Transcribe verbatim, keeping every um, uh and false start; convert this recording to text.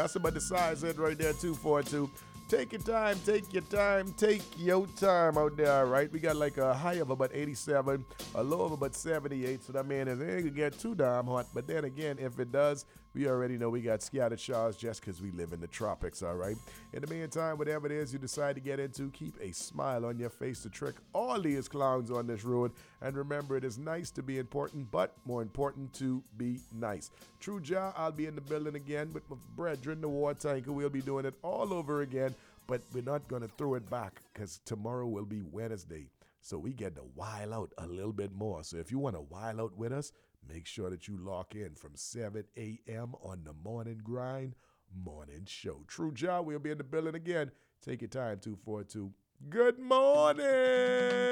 That's about the size head right there, two four two. Take your time, take your time, take your time out there, all right? We got like a high of about eighty-seven, a low of about seventy-eight, so that means it ain't gonna get too damn hot. But then again, if it does, we already know we got scattered showers just because we live in the tropics, all right? In the meantime, whatever it is you decide to get into, keep a smile on your face to trick all these clowns on this road. And remember, it is nice to be important, but more important to be nice. True Jah, I'll be in the building again with my brethren, the War Tanker. We'll be doing it all over again. But we're not going to throw it back because tomorrow will be Wednesday. So we get to while out a little bit more. So if you want to while out with us, make sure that you lock in from seven a.m. on the Morning Grind Morning Show. True Jah, we'll be in the building again. Take your time, two four two. Good morning.